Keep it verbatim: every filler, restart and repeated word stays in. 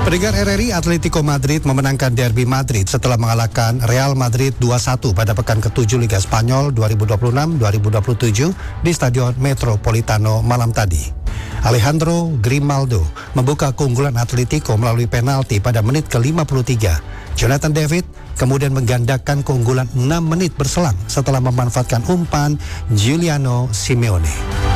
Pendengar R R I, Atletico Madrid memenangkan Derby Madrid setelah mengalahkan Real Madrid dua satu pada pekan ketujuh Liga Spanyol dua ribu dua puluh enam dua ribu dua puluh tujuh di Stadion Metropolitano malam tadi. Alejandro Grimaldo membuka keunggulan Atletico melalui penalti pada menit ke lima puluh tiga. Jonathan David kemudian menggandakan keunggulan enam menit berselang setelah memanfaatkan umpan Giuliano Simeone.